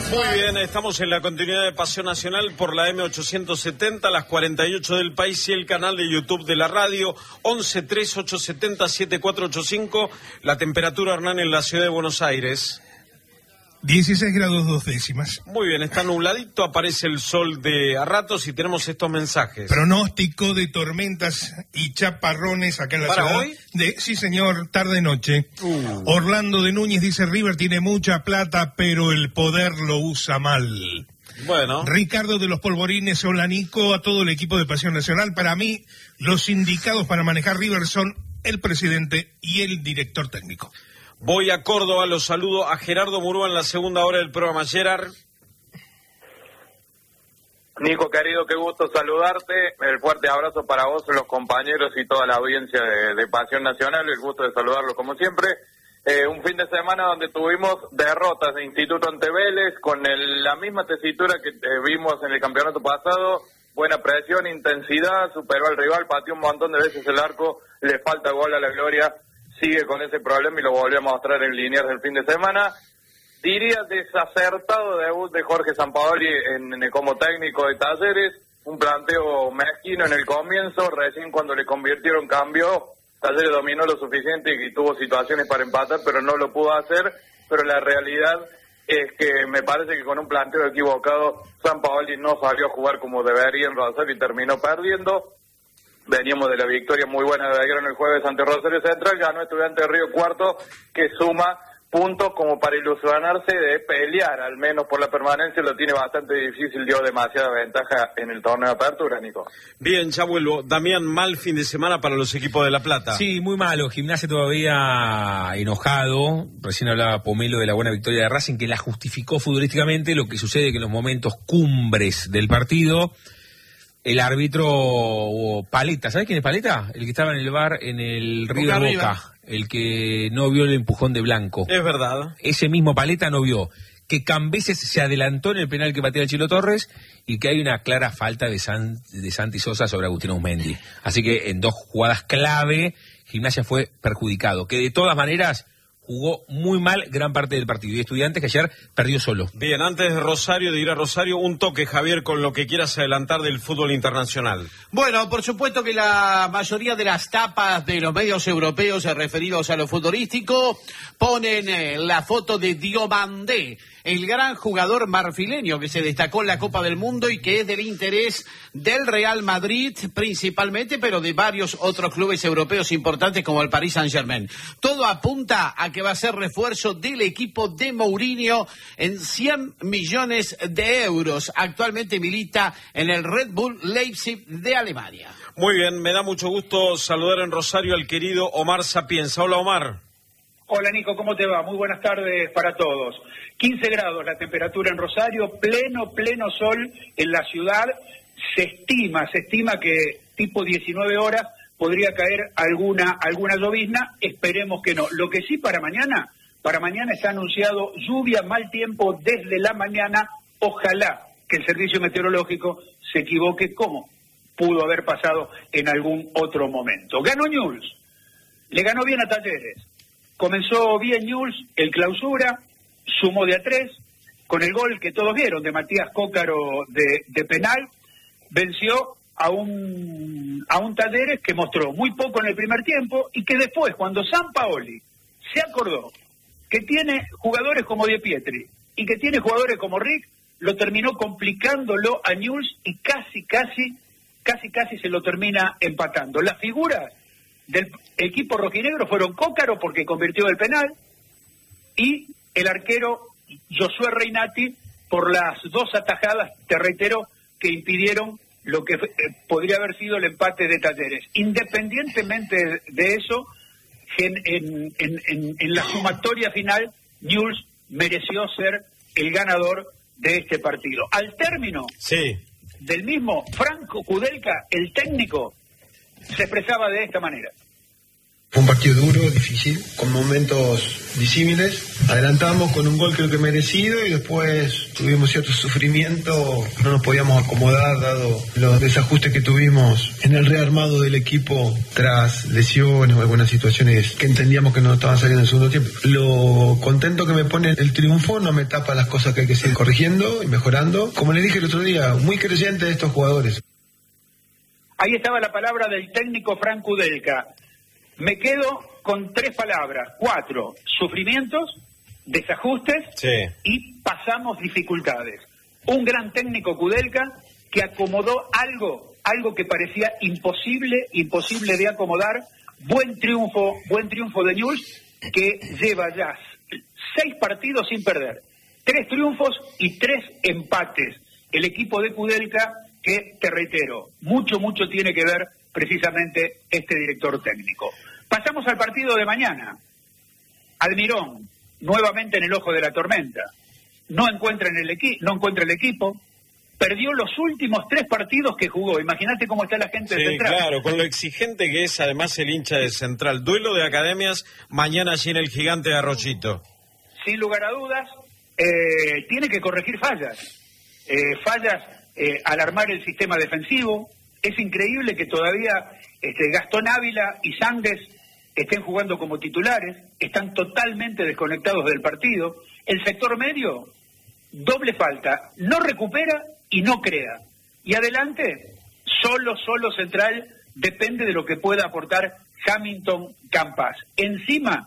Muy bien, estamos en la continuidad de Pasión Nacional por la M870, las 48 del país y el canal de YouTube de la radio, 1138707485, la temperatura, Hernán, en la ciudad de Buenos Aires. 16 grados 2 décimas. Muy bien, está nubladito, aparece el sol de a ratos y tenemos estos mensajes. Pronóstico de tormentas y chaparrones acá en la ¿Para ciudad. hoy? Sí, señor, tarde-noche. Orlando de Núñez dice, River tiene mucha plata, pero el poder lo usa mal. Bueno. Ricardo de los Polvorines, hola Nico, a todo el equipo de Pasión Nacional. Para mí, los indicados para manejar River son el presidente y el director técnico. Voy a Córdoba, los saludo a Gerardo Murúa en la segunda hora del programa. Gerard. Nico, querido, qué gusto saludarte. El fuerte abrazo para vos, los compañeros y toda la audiencia de Pasión Nacional. El gusto de saludarlos como siempre. Un fin de semana donde tuvimos derrotas de Instituto ante Vélez con la misma tesitura que vimos en el campeonato pasado. Buena presión, intensidad, superó al rival, pateó un montón de veces el arco, le falta gol a la gloria. Sigue con ese problema y lo volvió a mostrar en Liniers el fin de semana. Diría desacertado debut de Jorge Sampaoli como técnico de Talleres, un planteo mezquino en el comienzo, recién cuando le convirtieron cambió, Talleres dominó lo suficiente y tuvo situaciones para empatar, pero no lo pudo hacer, pero la realidad es que me parece que con un planteo equivocado Sampaoli no salió a jugar como debería en Rosario y terminó perdiendo. Veníamos de la victoria muy buena de Belgrano el jueves ante Rosario Central, ganó Estudiantes de Río Cuarto, que suma puntos como para ilusionarse de pelear, al menos por la permanencia, lo tiene bastante difícil, dio demasiada ventaja en el torneo de apertura, Nico. Bien, ya vuelvo. Damián, mal fin de semana para los equipos de La Plata. Sí, muy malo. Gimnasia todavía enojado. Recién hablaba Pomelo de la buena victoria de Racing, que la justificó futbolísticamente. Lo que sucede que en los momentos cumbres del partido, el árbitro Paleta, ¿sabes quién es Paleta? El que estaba en el bar en el Río de Boca, el que no vio el empujón de Blanco. Es verdad. Ese mismo Paleta no vio que Cambeses se adelantó en el penal que patea el Chilo Torres y que hay una clara falta de Santi Sosa sobre Agustín Ausmendi. Así que en dos jugadas clave, Gimnasia fue perjudicado. Que de todas maneras jugó muy mal gran parte del partido. Y Estudiantes que ayer perdió solo. Bien, antes de ir a Rosario, un toque, Javier, con lo que quieras adelantar del fútbol internacional. Bueno, por supuesto que la mayoría de las tapas de los medios europeos referidos a lo futbolístico ponen la foto de Diomandé, el gran jugador marfileño que se destacó en la Copa del Mundo y que es del interés del Real Madrid principalmente, pero de varios otros clubes europeos importantes como el Paris Saint-Germain. Todo apunta a que va a ser refuerzo del equipo de Mourinho en 100 millones de euros. Actualmente milita en el Red Bull Leipzig de Alemania. Muy bien, me da mucho gusto saludar en Rosario al querido Omar Sapienza. Hola, Omar. Hola, Nico, ¿cómo te va? Muy buenas tardes para todos. 15 grados la temperatura en Rosario, pleno sol en la ciudad. Se estima que tipo 19 horas podría caer alguna llovizna, esperemos que no. Lo que sí para mañana está anunciado lluvia, mal tiempo desde la mañana. Ojalá que el servicio meteorológico se equivoque como pudo haber pasado en algún otro momento. Ganó Newell's, le ganó bien a Talleres. Comenzó bien Newell's, el clausura, sumó de a 3, con el gol que todos vieron de Matías Cócaro de penal, venció a un Talleres que mostró muy poco en el primer tiempo y que después, cuando Sampaoli se acordó que tiene jugadores como Di Pietri y que tiene jugadores como Rick, lo terminó complicándolo a Newell's y casi se lo termina empatando. Las figuras del equipo rojinegro fueron Cócaro porque convirtió el penal y el arquero Josué Reinati por las dos atajadas, te reitero, que impidieron lo que podría haber sido el empate de Talleres. Independientemente de eso, en la sumatoria final, Newell's mereció ser el ganador de este partido. Al término del mismo, Franco Kudelka, el técnico, se expresaba de esta manera. Fue un partido duro, difícil, con momentos disímiles. Adelantamos con un gol creo que merecido y después tuvimos cierto sufrimiento. No nos podíamos acomodar dado los desajustes que tuvimos en el rearmado del equipo tras lesiones o algunas situaciones que entendíamos que no estaban saliendo en el segundo tiempo. Lo contento que me pone el triunfo no me tapa las cosas que hay que seguir corrigiendo y mejorando. Como le dije el otro día, muy creyente de estos jugadores. Ahí estaba la palabra del técnico Frank Kudelka. Me quedo con 3 palabras, 4, sufrimientos, desajustes y pasamos dificultades. Un gran técnico Kudelka que acomodó algo que parecía imposible de acomodar. Buen triunfo de Newell's, que lleva ya 6 partidos sin perder, 3 triunfos y 3 empates. El equipo de Kudelka que, te reitero, mucho tiene que ver precisamente este director técnico. Pasamos al partido de mañana. Almirón, nuevamente en el ojo de la tormenta. No encuentra el equipo. Perdió los últimos 3 partidos que jugó. Imagínate cómo está la gente de Central. Claro, con lo exigente que es además el hincha de Central. Duelo de academias mañana allí en el Gigante de Arroyito. Sin lugar a dudas, tiene que corregir fallas. Al armar el sistema defensivo. Es increíble que todavía Gastón Ávila y Sandes estén jugando como titulares, están totalmente desconectados del partido. El sector medio, doble falta, no recupera y no crea. Y adelante, solo Central depende de lo que pueda aportar Hamilton Campas. Encima,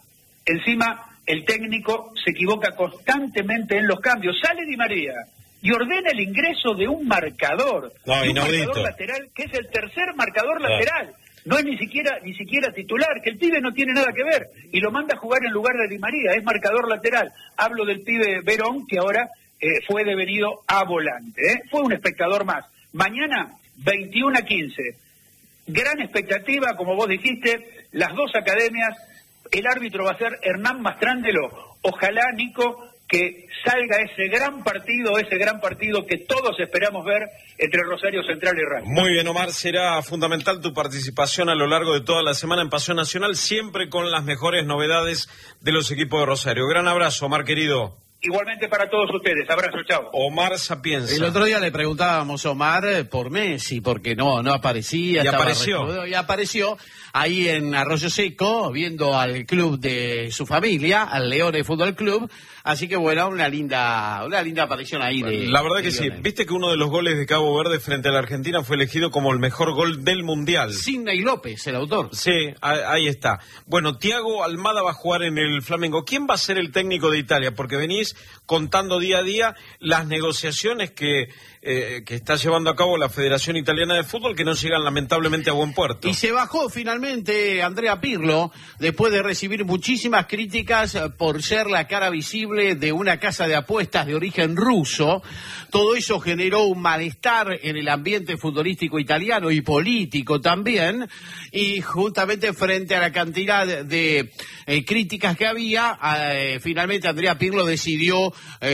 el técnico se equivoca constantemente en los cambios. Sale Di María y ordena el ingreso de un marcador. Un marcador lateral, que es el tercer marcador lateral. No es ni siquiera titular, que el pibe no tiene nada que ver. Y lo manda a jugar en lugar de Di María, es marcador lateral. Hablo del pibe Verón, que ahora fue devenido a volante. Fue un espectador más. Mañana, 21-15. Gran expectativa, como vos dijiste, las 2 academias. El árbitro va a ser Hernán Mastrangelo. Ojalá, Nico, que salga ese gran partido que todos esperamos ver entre Rosario Central y Racing. Muy bien, Omar, será fundamental tu participación a lo largo de toda la semana en Pasión Nacional, siempre con las mejores novedades de los equipos de Rosario. Gran abrazo, Omar, querido. Igualmente para todos ustedes. Abrazo, chao. Omar Sapienza. El otro día le preguntábamos a Omar por Messi, porque no aparecía. Y apareció ahí en Arroyo Seco, viendo al club de su familia, al Leones Fútbol Club. Así que bueno, una linda aparición ahí. La verdad que sí. Viste que uno de los goles de Cabo Verde frente a la Argentina fue elegido como el mejor gol del Mundial. Sidney López, el autor. Sí, ahí está. Bueno, Thiago Almada va a jugar en el Flamengo. ¿Quién va a ser el técnico de Italia? Porque venís contando día a día las negociaciones que está llevando a cabo la Federación Italiana de Fútbol, que no llegan lamentablemente a buen puerto. Y se bajó finalmente Andrea Pirlo, después de recibir muchísimas críticas por ser la cara visible de una casa de apuestas de origen ruso. Todo eso generó un malestar en el ambiente futbolístico italiano y político también, y justamente frente a la cantidad de críticas que había, finalmente Andrea Pirlo decidió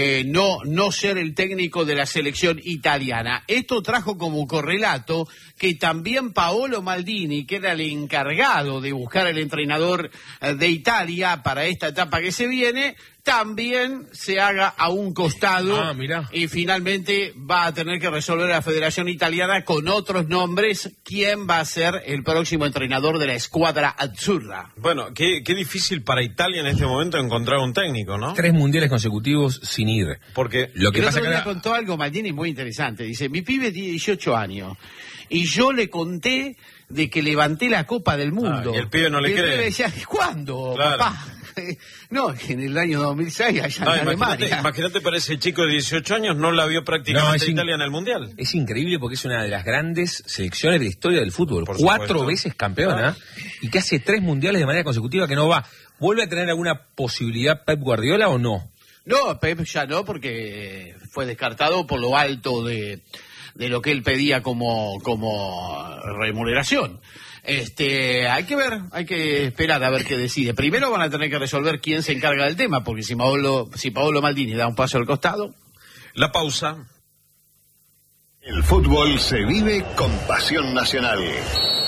no ser el técnico de la selección italiana. Esto trajo como correlato que también Paolo Maldini, que era el encargado de buscar el entrenador de Italia para esta etapa que se viene, también se haga a un costado y finalmente va a tener que resolver la Federación Italiana con otros nombres quién va a ser el próximo entrenador de la escuadra azzurra. Bueno, qué difícil para Italia en este momento encontrar un técnico, ¿no? 3 mundiales consecutivos sin ir. Porque lo que pasa es que contó algo Maldini muy interesante. Dice, mi pibe tiene 18 años y yo le conté de que levanté la Copa del Mundo. Y el pibe no le cree. El pibe decía, ¿cuándo, papá? No, en el año 2006 allá en Alemania. Imagínate para ese chico de 18 años, no la vio prácticamente Italia en el Mundial. Es increíble porque es una de las grandes selecciones de la historia del fútbol. 4 veces campeona y que hace 3 mundiales de manera consecutiva que no va. ¿Vuelve a tener alguna posibilidad Pep Guardiola o no? No, Pep ya no, porque fue descartado por lo alto de lo que él pedía como remuneración. Hay que ver, hay que esperar a ver qué decide. Primero van a tener que resolver quién se encarga del tema, porque si Paolo Maldini da un paso al costado. La pausa. El fútbol se vive con Pasión Nacional.